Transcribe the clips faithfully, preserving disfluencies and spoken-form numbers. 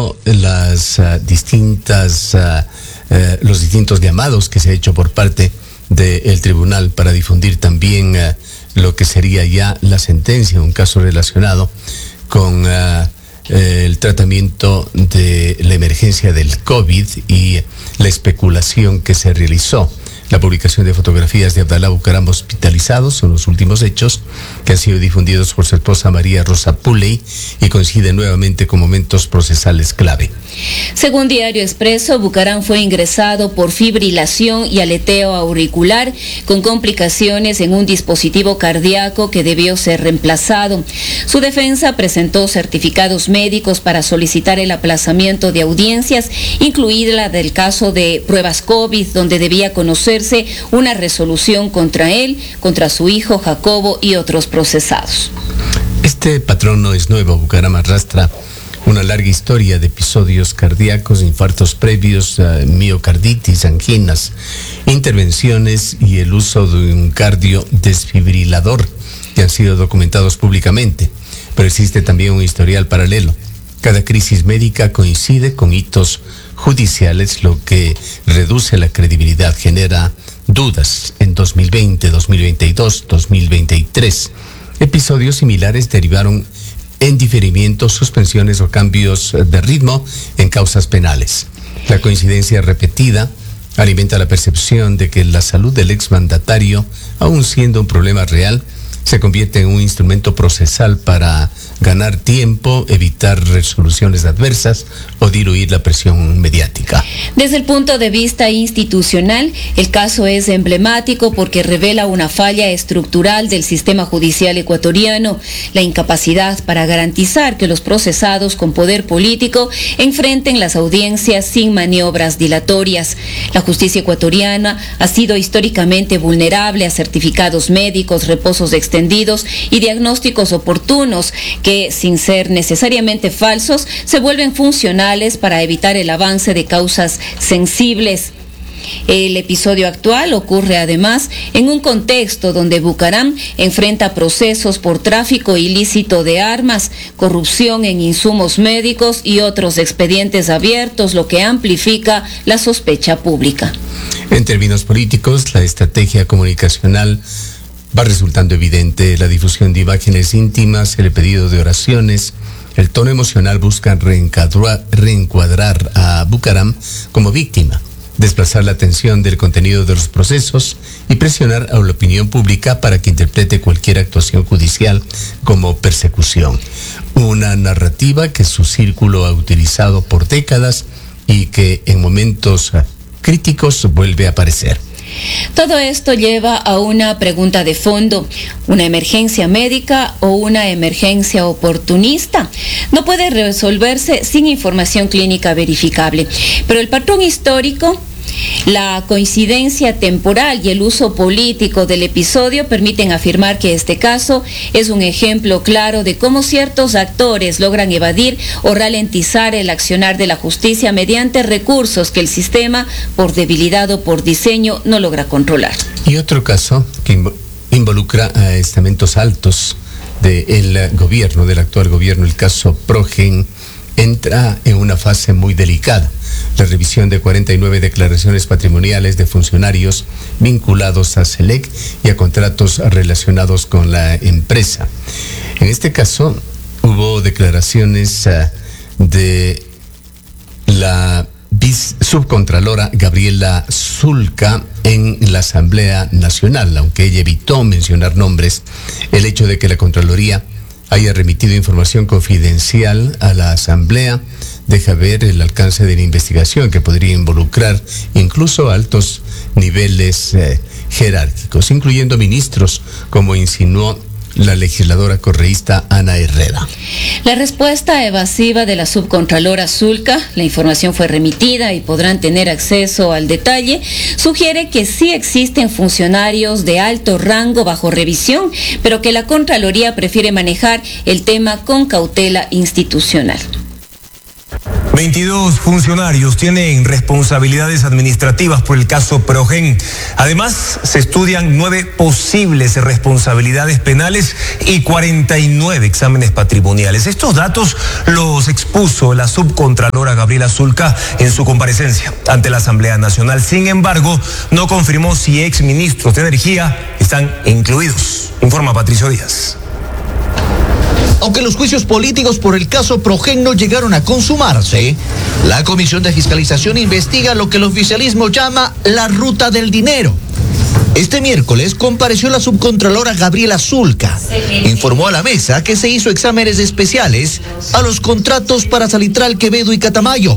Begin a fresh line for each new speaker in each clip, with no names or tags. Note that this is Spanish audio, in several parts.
visto las uh, distintas, uh, uh, los distintos llamados que se ha hecho por parte del tribunal para difundir también uh, lo que sería ya la sentencia, un caso relacionado con uh, el tratamiento de la emergencia del COVID y la especulación que se realizó. La publicación de fotografías de Abdalá Bucaram hospitalizado son los últimos hechos que han sido difundidos por su esposa María Rosa Puley y coinciden nuevamente con momentos procesales clave.
Según Diario Expreso, Bucaram fue ingresado por fibrilación y aleteo auricular con complicaciones en un dispositivo cardíaco que debió ser reemplazado. Su defensa presentó certificados médicos para solicitar el aplazamiento de audiencias, incluida la del caso de pruebas COVID, donde debía conocer una resolución contra él, contra su hijo Jacobo y otros procesados.
Este patrón no es nuevo. Bucaram arrastra una larga historia de episodios cardíacos, infartos previos, uh, miocarditis, anginas, intervenciones y el uso de un cardiodesfibrilador que han sido documentados públicamente. Pero existe también un historial paralelo. Cada crisis médica coincide con hitos judiciales, lo que reduce la credibilidad, genera dudas. En dos mil veinte, dos mil veintidós, dos mil veintitrés, episodios similares derivaron en diferimientos, suspensiones o cambios de ritmo en causas penales. La coincidencia repetida alimenta la percepción de que la salud del exmandatario, aun siendo un problema real, se convierte en un instrumento procesal para ganar tiempo, evitar resoluciones adversas o diluir la presión mediática.
Desde el punto de vista institucional, el caso es emblemático porque revela una falla estructural del sistema judicial ecuatoriano, la incapacidad para garantizar que los procesados con poder político enfrenten las audiencias sin maniobras dilatorias. La justicia ecuatoriana ha sido históricamente vulnerable a certificados médicos, reposos extendidos y diagnósticos oportunos que, sin ser necesariamente falsos, se vuelven funcionales para evitar el avance de causas sensibles. El episodio actual ocurre además en un contexto donde Bucaram enfrenta procesos por tráfico ilícito de armas, corrupción en insumos médicos y otros expedientes abiertos, lo que amplifica la sospecha pública.
En términos políticos, la estrategia comunicacional va resultando evidente. La difusión de imágenes íntimas, el pedido de oraciones, el tono emocional buscan reencuadrar, reencuadrar a Bucaram como víctima, desplazar la atención del contenido de los procesos y presionar a la opinión pública para que interprete cualquier actuación judicial como persecución. Una narrativa que su círculo ha utilizado por décadas y que en momentos críticos vuelve a aparecer.
Todo esto lleva a una pregunta de fondo: ¿una emergencia médica o una emergencia oportunista? No puede resolverse sin información clínica verificable, pero el patrón histórico, la coincidencia temporal y el uso político del episodio permiten afirmar que este caso es un ejemplo claro de cómo ciertos actores logran evadir o ralentizar el accionar de la justicia mediante recursos que el sistema, por debilidad o por diseño, no logra controlar.
Y otro caso que involucra a estamentos altos del gobierno, del actual gobierno, el caso Progen, entra en una fase muy delicada. La revisión de cuarenta y nueve declaraciones patrimoniales de funcionarios vinculados a SELEC y a contratos relacionados con la empresa. En este caso, hubo declaraciones uh, de la subcontralora Gabriela Zulca en la Asamblea Nacional, aunque ella evitó mencionar nombres. El hecho de que la Contraloría haya remitido información confidencial a la Asamblea deja ver el alcance de la investigación, que podría involucrar incluso altos niveles eh, jerárquicos, incluyendo ministros, como insinuó la legisladora correísta Ana Herrera.
La respuesta evasiva de la subcontralora Zulca, la información fue remitida y podrán tener acceso al detalle, sugiere que sí existen funcionarios de alto rango bajo revisión, pero que la Contraloría prefiere manejar el tema con cautela institucional.
veintidós funcionarios tienen responsabilidades administrativas por el caso Progen. Además, se estudian nueve posibles responsabilidades penales y cuarenta y nueve exámenes patrimoniales. Estos datos los expuso la subcontralora Gabriela Zulca en su comparecencia ante la Asamblea Nacional. Sin embargo, no confirmó si exministros de Energía están incluidos. Informa Patricio Díaz.
Aunque los juicios políticos por el caso Progen no llegaron a consumarse, la Comisión de Fiscalización investiga lo que el oficialismo llama la ruta del dinero. Este miércoles compareció la subcontralora Gabriela Zulca. Informó a la mesa que se hizo exámenes especiales a los contratos para Salitral, Quevedo y Catamayo.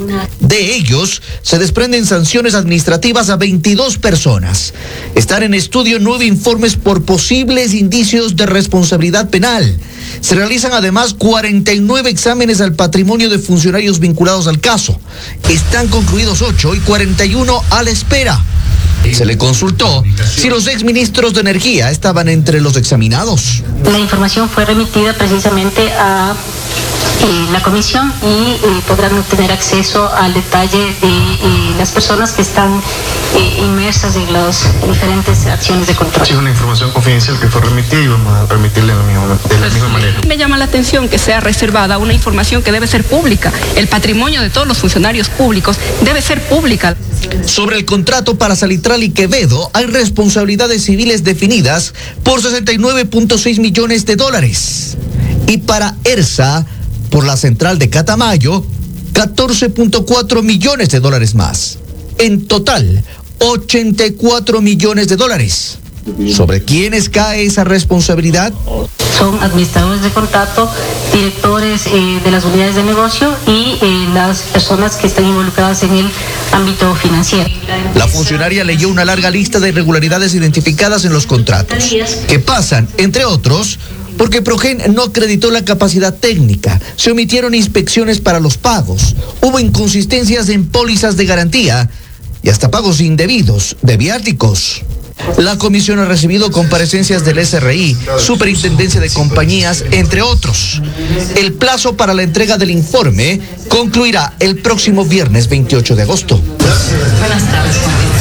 De ellos, se desprenden sanciones administrativas a veintidós personas. Están en estudio nueve informes por posibles indicios de responsabilidad penal. Se realizan además cuarenta y nueve exámenes al patrimonio de funcionarios vinculados al caso. Están concluidos ocho y cuarenta y uno a la espera. Se le consultó si los exministros de Energía estaban entre los examinados.
La información fue remitida precisamente a eh, la comisión y eh, podrán tener acceso al detalle de eh, las personas que están eh, inmersas en las diferentes acciones de control.
Sí, una información confidencial que fue remitida y vamos a remitirla de la misma, de la misma manera.
Me llama la atención que sea reservada una información que debe ser pública. El patrimonio de todos los funcionarios públicos debe ser pública.
Sobre el contrato para Salitral y Quevedo hay responsabilidades civiles definidas por sesenta y nueve punto seis millones de dólares. Y para ERSA, por la central de Catamayo, catorce punto cuatro millones de dólares más. En total, ochenta y cuatro millones de dólares. ¿Sobre quiénes cae esa responsabilidad?
Son administradores de contrato, directores eh, de las unidades de negocio y eh, las personas que están involucradas en el ámbito financiero.
La funcionaria leyó una larga lista de irregularidades identificadas en los contratos, que pasan, entre otros, porque Progen no acreditó la capacidad técnica, se omitieron inspecciones para los pagos, hubo inconsistencias en pólizas de garantía y hasta pagos indebidos de viáticos. La comisión ha recibido comparecencias del S R I, Superintendencia de Compañías, entre otros. El plazo para la entrega del informe concluirá el próximo viernes veintiocho de agosto.
Buenas tardes.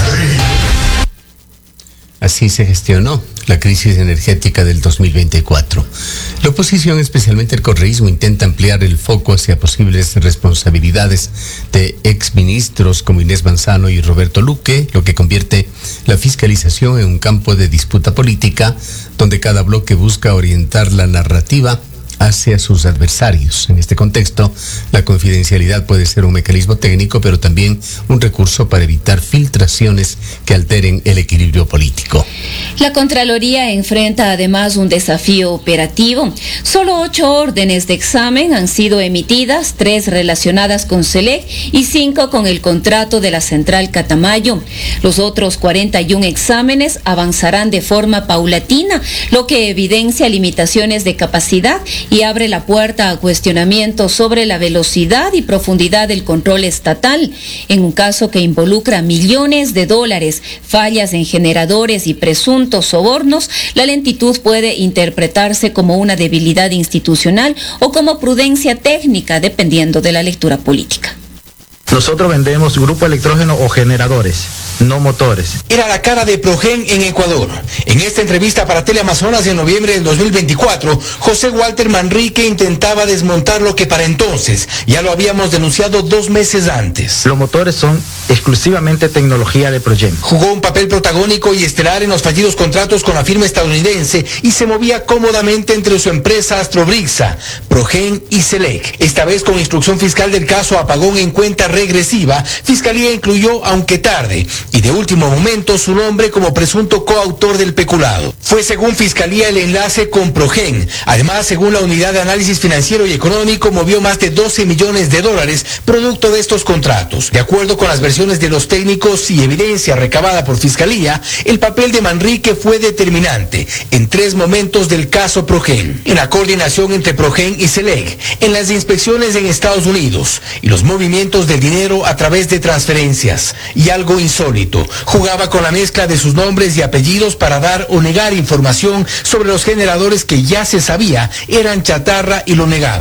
Así se gestionó la crisis energética del dos mil veinticuatro. La oposición, especialmente el correísmo, intenta ampliar el foco hacia posibles responsabilidades de exministros como Inés Manzano y Roberto Luque, lo que convierte la fiscalización en un campo de disputa política donde cada bloque busca orientar la narrativa hacia sus adversarios. En este contexto, la confidencialidad puede ser un mecanismo técnico, pero también un recurso para evitar filtraciones que alteren el equilibrio político.
La Contraloría enfrenta además un desafío operativo. Solo ocho órdenes de examen han sido emitidas, tres relacionadas con SELEC y cinco con el contrato de la Central Catamayo. Los otros cuarenta y uno exámenes avanzarán de forma paulatina, lo que evidencia limitaciones de capacidad y abre la puerta a cuestionamientos sobre la velocidad y profundidad del control estatal. En un caso que involucra millones de dólares, fallas en generadores y presuntos sobornos, la lentitud puede interpretarse como una debilidad institucional o como prudencia técnica, dependiendo de la lectura política.
Nosotros vendemos grupo electrógeno o generadores, no motores.
Era la cara de Progen en Ecuador. En esta entrevista para Teleamazonas en noviembre del dos mil veinticuatro, José Walter Manrique intentaba desmontar lo que para entonces ya lo habíamos denunciado dos meses antes.
Los motores son exclusivamente tecnología de Progen.
Jugó un papel protagónico y estelar en los fallidos contratos con la firma estadounidense y se movía cómodamente entre su empresa Astrobrixa, Progen y SELEC. Esta vez con instrucción fiscal del caso apagón en cuenta regresiva, Fiscalía incluyó, aunque tarde, y de último momento, su nombre como presunto coautor del peculado. Fue según Fiscalía el enlace con Progen. Además, según la Unidad de Análisis Financiero y Económico, movió más de doce millones de dólares producto de estos contratos. De acuerdo con las versiones de los técnicos y evidencia recabada por Fiscalía, el papel de Manrique fue determinante en tres momentos del caso Progen: en la coordinación entre Progen y SELEC, en las inspecciones en Estados Unidos y los movimientos del dinero a través de transferencias. Y algo insólito, jugaba con la mezcla de sus nombres y apellidos para dar o negar información sobre los generadores que ya se sabía eran chatarra y lo negaban.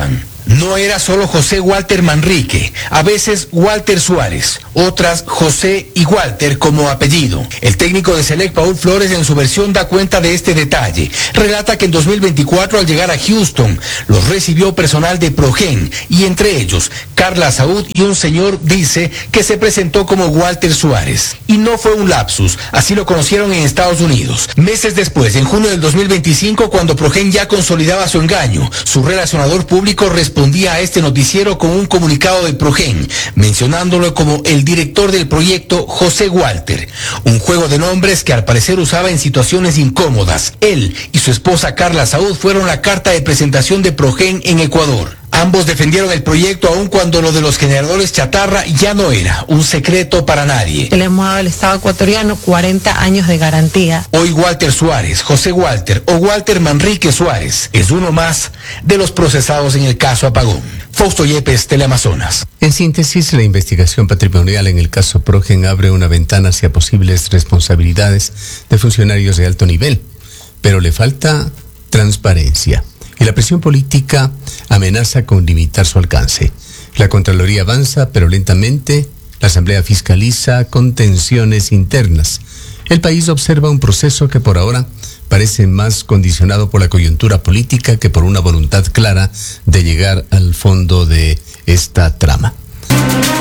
No era solo José Walter Manrique, a veces Walter Suárez, otras José y Walter como apellido. El técnico de Select, Paul Flores, en su versión da cuenta de este detalle. Relata que en dos mil veinticuatro, al llegar a Houston, los recibió personal de Progen, y entre ellos Carla Saúd y un señor, dice, que se presentó como Walter Suárez. Y no fue un lapsus, así lo conocieron en Estados Unidos. Meses después, en junio del dos mil veinticinco, cuando Progen ya consolidaba su engaño, su relacionador público respondía a este noticiero con un comunicado de Progen, mencionándolo como el director del proyecto José Walter, un juego de nombres que al parecer usaba en situaciones incómodas. Él y su esposa Carla Saúd fueron la carta de presentación de Progen en Ecuador. Ambos defendieron el proyecto aun cuando lo de los generadores chatarra ya no era un secreto para nadie.
Le hemos dado al Estado ecuatoriano cuarenta años de garantía.
Hoy Walter Suárez, José Walter o Walter Manrique Suárez es uno más de los procesados en el caso Apagón. Fausto Yepes, Teleamazonas.
En síntesis, la investigación patrimonial en el caso Progen abre una ventana hacia posibles responsabilidades de funcionarios de alto nivel, pero le falta transparencia. Y la presión política amenaza con limitar su alcance. La Contraloría avanza, pero lentamente. La Asamblea fiscaliza con tensiones internas. El país observa un proceso que por ahora parece más condicionado por la coyuntura política que por una voluntad clara de llegar al fondo de esta trama.